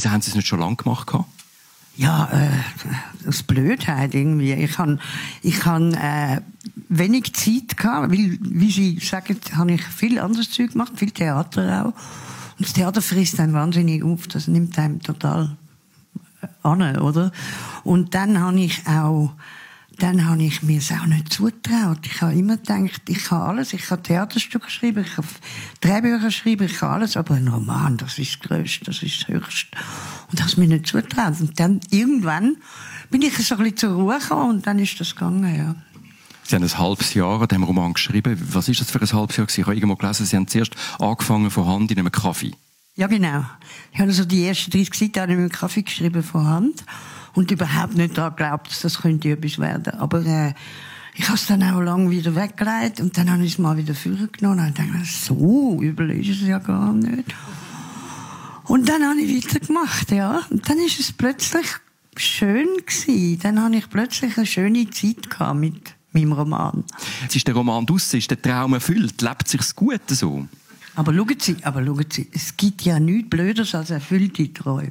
Wieso haben Sie es nicht schon lange gemacht? Ja, das ist Blödheit irgendwie. Ich han wenig Zeit gehabt, weil, wie Sie sagen, habe ich viel anderes Zeug gemacht, viel Theater auch. Und das Theater frisst einen wahnsinnig auf, das nimmt einem total an, oder? Und dann habe ich mir es auch nicht zugetraut. Ich habe immer gedacht, ich kann alles. Ich kann Theaterstücke schreiben, ich kann Drehbücher schreiben, ich kann alles. Aber ein Roman, das ist das Größte, das ist das Höchste. Und das mir nicht zugetraut. Und dann irgendwann bin ich so ein bisschen zur Ruhe gekommen und dann ist das gegangen, ja. Sie haben ein halbes Jahr an diesem Roman geschrieben. Was ist das für ein halbes Jahr gewesen? Ich habe irgendwo gelesen, Sie haben zuerst angefangen von Hand in einem Kaffee. Ja, genau. Ich habe also die ersten 30 Seiten in einem Kaffee geschrieben von Hand und überhaupt nicht daran geglaubt, dass das könnte etwas werden. Aber ich habe es dann auch lange wieder weggelegt und dann habe ich es mal wieder vorgenommen und dachte, so übel ist es ja gar nicht. Und dann habe ich weitergemacht, ja. Und dann ist es plötzlich schön gewesen. Dann habe ich plötzlich eine schöne Zeit gehabt mit meinem Roman. Jetzt ist der Roman draussen, ist der Traum erfüllt? Lebt sich's gut so? Aber schauen Sie, es gibt ja nichts Blöderes als erfüllte Träume.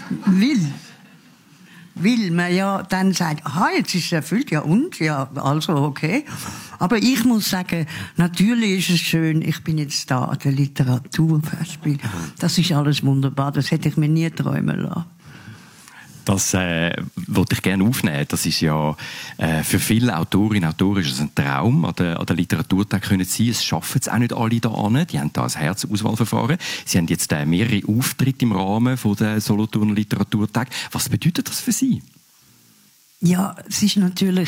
Weil man ja dann sagt, aha, jetzt ist es erfüllt, ja und? Ja, also okay. Aber ich muss sagen, natürlich ist es schön, ich bin jetzt da an der Literaturfestspiel. Das ist alles wunderbar, das hätte ich mir nie träumen lassen. Das wollte ich gerne aufnehmen. Das ist ja für viele Autorinnen und Autoren ist es ein Traum, an der Literaturtag können sie. Es schaffen es auch nicht alle da an. Die haben da ein Herzauswahlverfahren. Sie haben jetzt mehrere Auftritte im Rahmen von der Solothurner Literaturtag. Was bedeutet das für Sie? Ja, es ist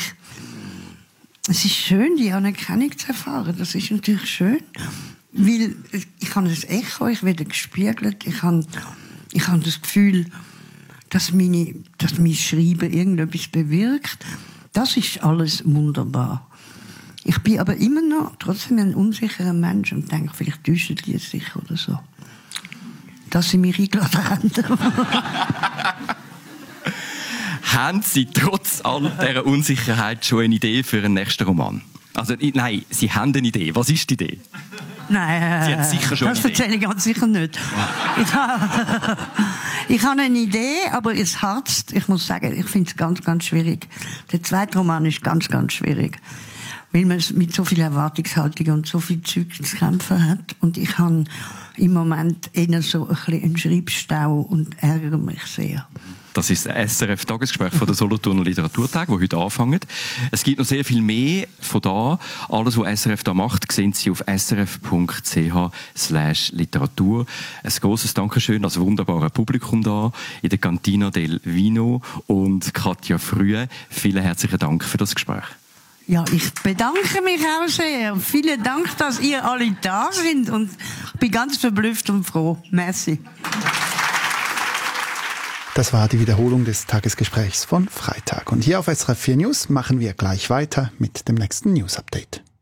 schön, die Anerkennung zu erfahren. Das ist natürlich schön. Weil ich habe ein Echo, ich werde gespiegelt. Ich habe das Gefühl, dass mein Schreiben irgendetwas bewirkt. Das ist alles wunderbar. Ich bin aber immer noch trotzdem ein unsicherer Mensch und denke, vielleicht täuschen die sich oder so. Dass sie mich eingeladen haben. Haben Sie trotz all dieser Unsicherheit schon eine Idee für einen nächsten Roman? Also, nein, Sie haben eine Idee. Was ist die Idee? Nein, Sie haben sicher schon das erzähle ich ganz sicher nicht. Ich habe eine Idee, aber es harzt. Ich muss sagen, ich finde es ganz, ganz schwierig. Der zweite Roman ist ganz, ganz schwierig. Weil man mit so viel Erwartungshaltung und so viel Zeug zu kämpfen hat. Und ich habe im Moment eher so ein bisschen einen Schreibstau und ärgere mich sehr. Das ist das SRF-Tagesgespräch von der Solothurner Literaturtag, das heute anfängt. Es gibt noch sehr viel mehr von da. Alles, was SRF da macht, sehen Sie auf srf.ch/literatur. Ein grosses Dankeschön als wunderbare Publikum da in der Cantina del Vino und Katja Frühe. Vielen herzlichen Dank für das Gespräch. Ja, ich bedanke mich auch sehr. Vielen Dank, dass ihr alle da sind und ich bin ganz verblüfft und froh. Merci. Das war die Wiederholung des Tagesgesprächs von Freitag. Und hier auf SRF 4 News machen wir gleich weiter mit dem nächsten News-Update.